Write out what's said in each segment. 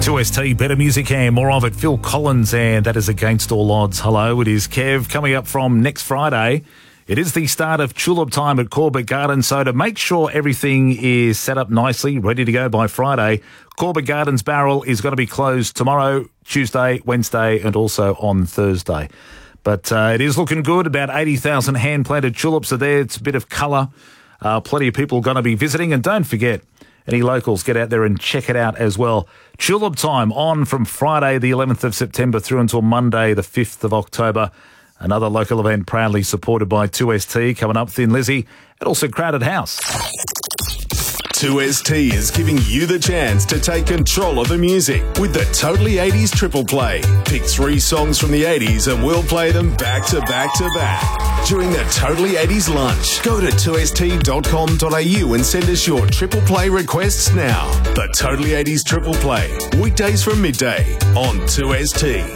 2ST, better music and more of it. Phil Collins, and that is Against All Odds. Hello, it is Kev. Coming up from next Friday, it is the start of Tulip Time at Corbett Gardens. So to make sure everything is set up nicely, ready to go by Friday, Corbett Gardens Barrel is going to be closed tomorrow, Tuesday, Wednesday, and also on Thursday. But it is looking good. About 80,000 hand-planted tulips are there. It's a bit of colour. Plenty of people going to be visiting. And don't forget, any locals, get out there and check it out as well. Tulip Time on from Friday the 11th of September through until Monday the 5th of October. Another local event proudly supported by 2ST coming up, Thin Lizzy, and also Crowded House. 2ST is giving you the chance to take control of the music with the Totally 80s Triple Play. Pick 3 songs from the 80s and we'll play them back to back to back during the Totally 80s lunch. Go to 2st.com.au and send us your Triple Play requests now. The Totally 80s Triple Play, weekdays from midday on 2ST.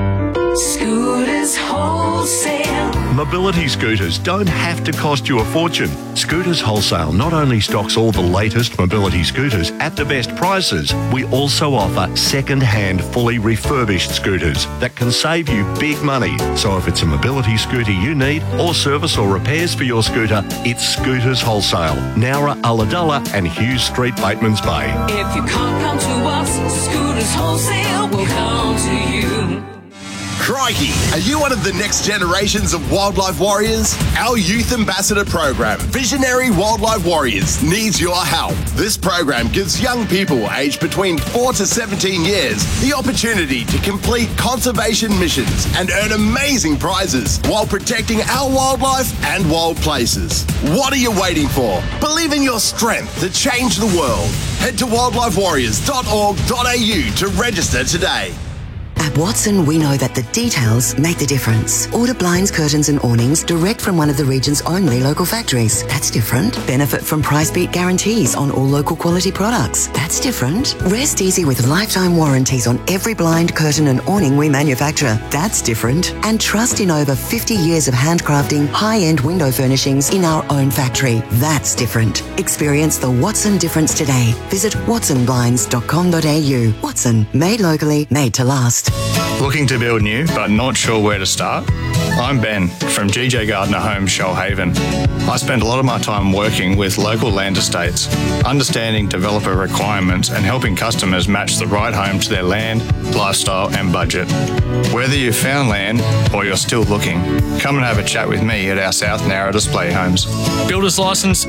Scooters Wholesale. Mobility scooters don't have to cost you a fortune. Scooters Wholesale not only stocks all the latest mobility scooters at the best prices, we also offer second-hand, fully refurbished scooters that can save you big money. So if it's a mobility scooter you need, or service or repairs for your scooter, it's Scooters Wholesale, Nowra, Ulladulla and Hughes Street, Batemans Bay. If you can't come to us, Scooters Wholesale will come to you. Crikey! Are you one of the next generations of wildlife warriors? Our Youth Ambassador program, Visionary Wildlife Warriors, needs your help. This program gives young people aged between 4 to 17 years the opportunity to complete conservation missions and earn amazing prizes while protecting our wildlife and wild places. What are you waiting for? Believe in your strength to change the world. Head to wildlifewarriors.org.au to register today. At Watson, we know that the details make the difference. Order blinds, curtains and awnings direct from one of the region's only local factories. That's different. Benefit from price beat guarantees on all local quality products. That's different. Rest easy with lifetime warranties on every blind, curtain and awning we manufacture. That's different. And trust in over 50 years of handcrafting high-end window furnishings in our own factory. That's different. Experience the Watson difference today. Visit watsonblinds.com.au. Watson, made locally, made to last. Looking to build new but not sure where to start? I'm Ben from GJ Gardner Homes, Shoalhaven. I spend a lot of my time working with local land estates, understanding developer requirements and helping customers match the right home to their land, lifestyle and budget. Whether you've found land or you're still looking, come and have a chat with me at our South Nowra display homes. Builder's licence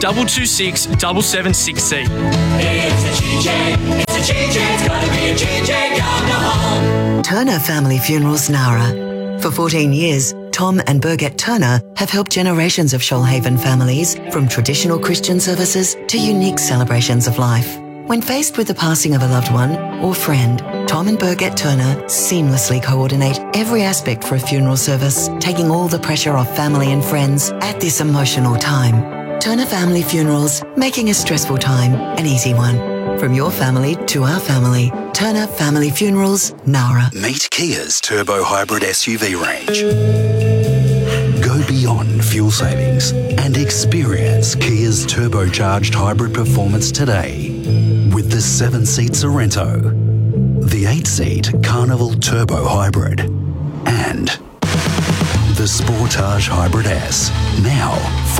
226-776C. It's a GJ, it's a GJ, it's gotta be a GJ Gardner Home. Turner Family Funerals Nowra. For 14 years, Tom and Birgit Turner have helped generations of Shoalhaven families from traditional Christian services to unique celebrations of life. When faced with the passing of a loved one or friend, Tom and Birgit Turner seamlessly coordinate every aspect for a funeral service, taking all the pressure off family and friends at this emotional time. Turner Family Funerals, making a stressful time an easy one. From your family to our family, Turner Family Funerals, Nowra. Meet Kia's Turbo Hybrid SUV range. Go beyond fuel savings and experience Kia's turbocharged hybrid performance today with the 7-seat Sorento, the 8-seat Carnival Turbo Hybrid, and the Sportage Hybrid S, now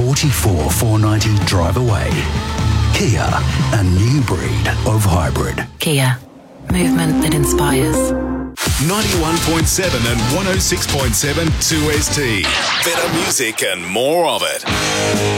$44,490 drive away. Kia, a new breed of hybrid. Kia, movement that inspires. 91.7 and 106.7 2ST. Better music and more of it.